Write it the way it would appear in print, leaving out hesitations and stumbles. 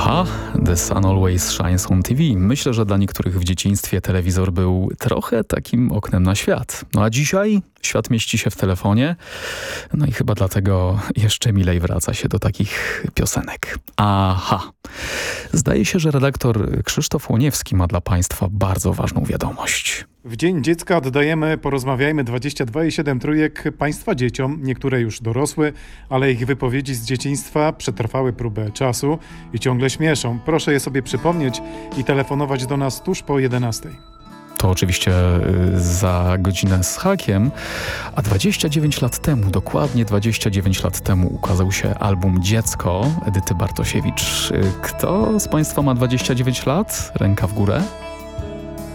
A-ha, The Sun Always Shines on TV. Myślę, że dla niektórych w dzieciństwie telewizor był trochę takim oknem na świat. No a dzisiaj świat mieści się w telefonie. No i chyba dlatego jeszcze milej wraca się do takich piosenek. Aha. Zdaje się, że redaktor Krzysztof Łoniewski ma dla Państwa bardzo ważną wiadomość. W Dzień Dziecka oddajemy Porozmawiajmy 22,7 trójek Państwa dzieciom, niektóre już dorosłe, ale ich wypowiedzi z dzieciństwa przetrwały próbę czasu i ciągle śmieszą. Proszę je sobie przypomnieć i telefonować do nas tuż po 11. To oczywiście za godzinę z hakiem, a 29 lat temu, dokładnie 29 lat temu ukazał się album Dziecko Edyty Bartosiewicz. Kto z Państwa ma 29 lat? Ręka w górę.